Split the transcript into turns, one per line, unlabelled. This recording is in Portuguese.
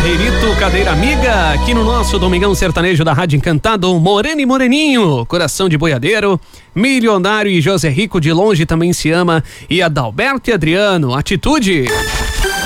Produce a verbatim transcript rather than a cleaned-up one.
Barreirito, Cadeira Amiga, aqui no nosso Domingão Sertanejo da Rádio Encantado, Moreno e Moreninho, Coração de Boiadeiro, Milionário e José Rico de Longe Também Se Ama, e Adalberto e Adriano, Atitude.